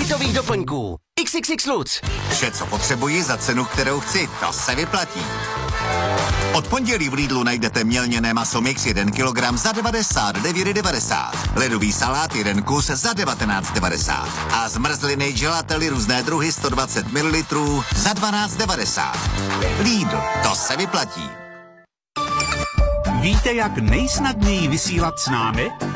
bytových doplňků. XXX Lutz. Vše, co potřebuji za cenu, kterou chci, to se vyplatí. Od pondělí v Lidlu najdete mělněné maso mix 1 kg za 99,90. Ledový salát 1 kus za 19,90. A zmrzliny gelately různé druhy 120 ml za 12,90. Lidl, to se vyplatí. Víte, jak nejsnadněji vysílat s námi?